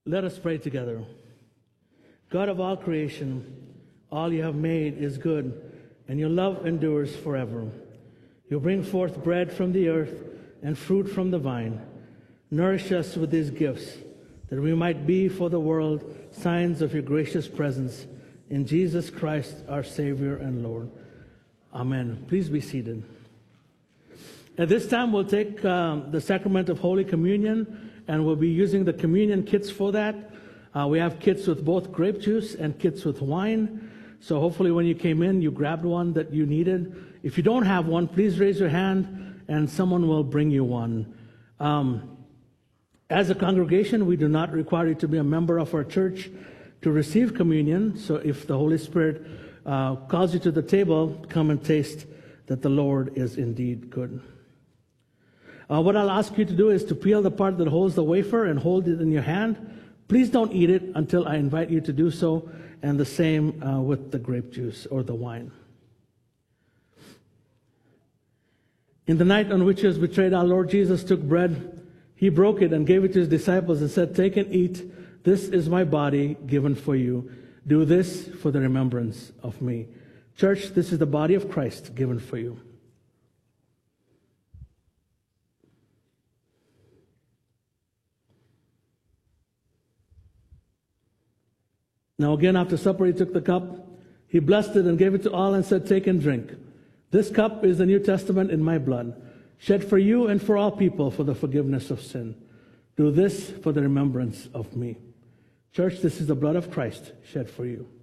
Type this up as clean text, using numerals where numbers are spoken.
Let us pray together. God of all creation, all you have made is good, and your love endures forever. You bring forth bread from the earth and fruit from the vine. Nourish us with these gifts, that we might be for the world signs of your gracious presence. In Jesus Christ, our Savior and Lord. Amen. Please be seated. At this time, we'll take the sacrament of Holy Communion, and we'll be using the communion kits for that. We have kits with both grape juice and kits with wine. So hopefully when you came in, you grabbed one that you needed. If you don't have one, please raise your hand, and someone will bring you one. As a congregation, we do not require you to be a member of our church to receive communion. So if the Holy Spirit calls you to the table, come and taste that the Lord is indeed good. What I'll ask you to do is to peel the part that holds the wafer and hold it in your hand. Please don't eat it until I invite you to do so, and the same with the grape juice or the wine. In the night on which he was betrayed, our Lord Jesus took bread. He broke it and gave it to his disciples and said, "Take and eat. This is my body given for you. Do this for the remembrance of me." Church, this is the body of Christ given for you. Now again, after supper, he took the cup. He blessed it and gave it to all and said, "Take and drink. This cup is the New Testament in my blood, shed for you and for all people for the forgiveness of sin. Do this for the remembrance of me." Church, this is the blood of Christ shed for you.